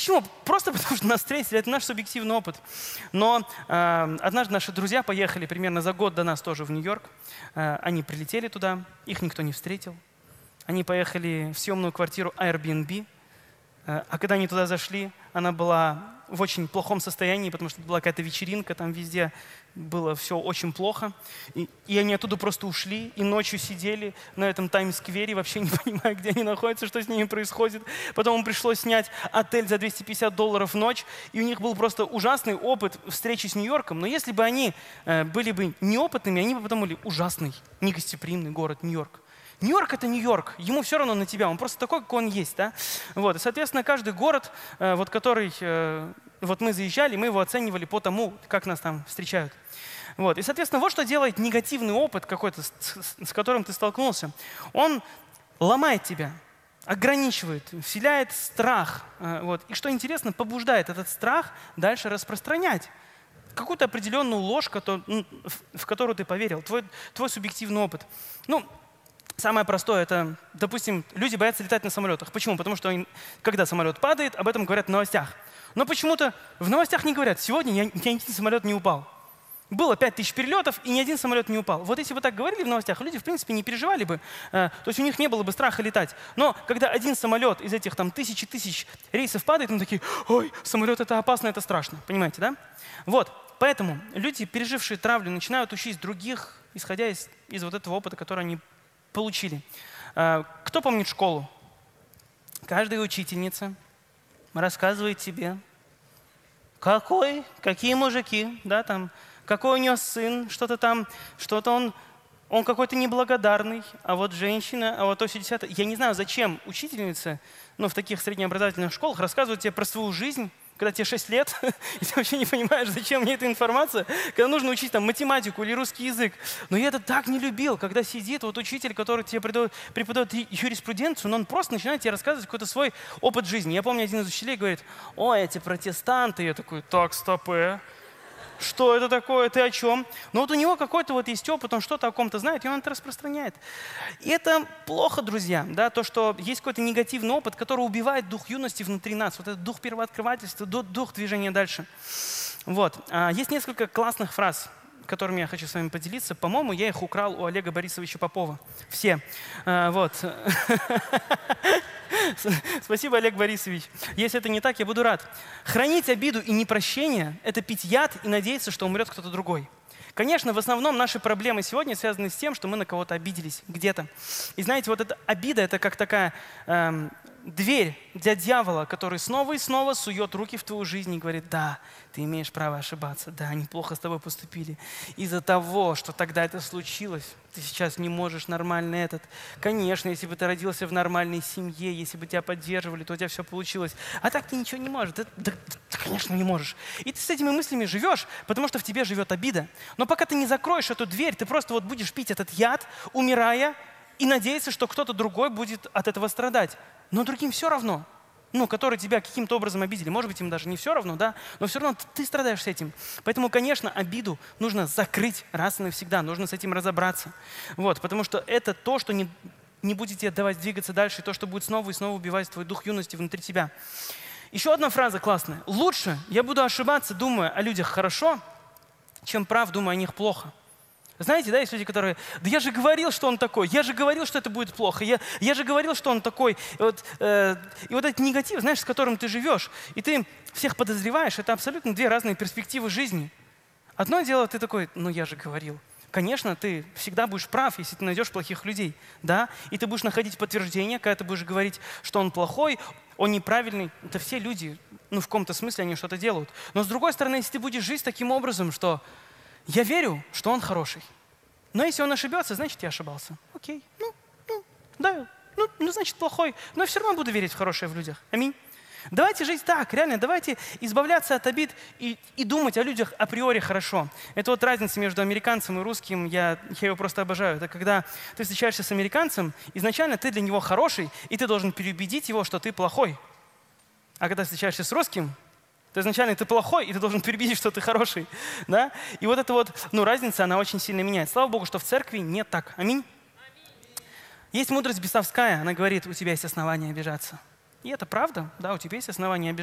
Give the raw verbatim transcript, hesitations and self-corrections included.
Почему? Просто потому что нас встретили, это наш субъективный опыт. Но э, однажды наши друзья поехали примерно за год до нас тоже в Нью-Йорк. Э, они прилетели туда, их никто не встретил. Они поехали в съемную квартиру Airbnb. Э, а когда они туда зашли, она была в очень плохом состоянии, потому что была какая-то вечеринка, там везде было все очень плохо. И, и они оттуда просто ушли, и ночью сидели на этом Таймс-сквере, вообще не понимая, где они находятся, что с ними происходит. Потом им пришлось снять отель за двести пятьдесят долларов в ночь, и у них был просто ужасный опыт встречи с Нью-Йорком. Но если бы они э, были бы неопытными, они бы подумали: ужасный, негостеприимный город Нью-Йорк. Нью-Йорк — это Нью-Йорк, ему все равно на тебя, он просто такой, какой он есть. Да? Вот. И, соответственно, каждый город, э, вот, который э, вот мы заезжали, мы его оценивали по тому, как нас там встречают. Вот. И, соответственно, вот что делает негативный опыт какой-то, с, с, с которым ты столкнулся. Он ломает тебя, ограничивает, вселяет страх. Э, вот. И, что интересно, побуждает этот страх дальше распространять какую-то определенную ложь, который, ну, в, в которую ты поверил, твой, твой субъективный опыт. Ну, самое простое — это, допустим, люди боятся летать на самолетах. Почему? Потому что они, когда самолет падает, об этом говорят в новостях. Но почему-то в новостях не говорят: сегодня я, ни один самолет не упал. Было пять тысяч перелетов, и ни один самолет не упал. Вот если бы так говорили в новостях, люди, в принципе, не переживали бы. Э, то есть у них не было бы страха летать. Но когда один самолет из этих там тысячи тысяч рейсов падает, они такие: ой, самолет — это опасно, это страшно. Понимаете, да? Вот. Поэтому люди, пережившие травлю, начинают учить других, исходя из, из вот этого опыта, который они получили. Э, кто помнит школу? Каждая учительница рассказывает тебе, какой, какие мужики, да, там, какой у нее сын, что-то там, что-то он, он какой-то неблагодарный, а вот женщина, а вот то все десятое. Я не знаю, зачем учительница, ну, в таких среднеобразовательных школах рассказывает тебе про свою жизнь, когда тебе шесть лет, и ты вообще не понимаешь, зачем мне эта информация, когда нужно учить там математику или русский язык. Но я это так не любил, когда сидит вот учитель, который тебе преподает, преподает юриспруденцию, но он просто начинает тебе рассказывать какой-то свой опыт жизни. Я помню, один из учителей говорит: ой, эти протестанты. Я такой: так, стоп, э. Что это такое? Ты о чем? Но вот у него какой-то вот есть опыт, он что-то о ком-то знает, и он это распространяет. И это плохо, друзья, да, то, что есть какой-то негативный опыт, который убивает дух юности внутри нас, вот этот дух первооткрывательства, дух движения дальше. Вот. Есть несколько классных фраз, которыми я хочу с вами поделиться. По-моему, я их украл у Олега Борисовича Попова. Все. Вот. Спасибо, Олег Борисович. Если это не так, я буду рад. Хранить обиду и непрощение — это пить яд и надеяться, что умрет кто-то другой. Конечно, в основном наши проблемы сегодня связаны с тем, что мы на кого-то обиделись где-то. И знаете, вот эта обида — это как такая эм, дверь для дьявола, который снова и снова сует руки в твою жизнь и говорит: да, ты имеешь право ошибаться, да, они плохо с тобой поступили. Из-за того, что тогда это случилось, ты сейчас не можешь нормально этот. Конечно, если бы ты родился в нормальной семье, если бы тебя поддерживали, то у тебя все получилось. А так ты ничего не можешь. Да, да, да, конечно, не можешь. И ты с этими мыслями живешь, потому что в тебе живет обида. Но пока ты не закроешь эту дверь, ты просто вот будешь пить этот яд, умирая, и надеяться, что кто-то другой будет от этого страдать. Но другим все равно. Ну, которые тебя каким-то образом обидели. Может быть, им даже не все равно, да, но все равно ты страдаешь с этим. Поэтому, конечно, обиду нужно закрыть раз и навсегда, нужно с этим разобраться. Вот, потому что это то, что не, не будет тебе давать двигаться дальше, и то, что будет снова и снова убивать твой дух юности внутри тебя. Еще одна фраза классная. Лучше я буду ошибаться, думая о людях хорошо, чем прав, думая о них плохо. Знаете, да, есть люди, которые: да я же говорил, что он такой, я же говорил, что это будет плохо, я, я же говорил, что он такой. И вот, э, и вот этот негатив, знаешь, с которым ты живешь, и ты всех подозреваешь, это абсолютно две разные перспективы жизни. Одно дело, ты такой: ну я же говорил. Конечно, ты всегда будешь прав, если ты найдешь плохих людей, да, и ты будешь находить подтверждение, когда ты будешь говорить, что он плохой, он неправильный. Это все люди, ну в каком-то смысле они что-то делают. Но с другой стороны, если ты будешь жить таким образом, что я верю, что он хороший. Но если он ошибется, значит, я ошибался. Окей, ну, ну, да, ну, ну, значит, плохой. Но я все равно буду верить в хорошее в людях. Аминь. Давайте жить так, реально, давайте избавляться от обид и, и думать о людях априори хорошо. Это вот разница между американцем и русским, я, я его просто обожаю. Это когда ты встречаешься с американцем, изначально ты для него хороший, и ты должен переубедить его, что ты плохой. А когда встречаешься с русским, то изначально ты плохой, и ты должен переубедить, что ты хороший. Да? И вот эта вот, ну, разница, она очень сильно меняет. Слава Богу, что в церкви не так. Аминь. Есть мудрость бесовская, она говорит: у тебя есть основания обижаться. И это правда, да, у тебя есть основания обижаться.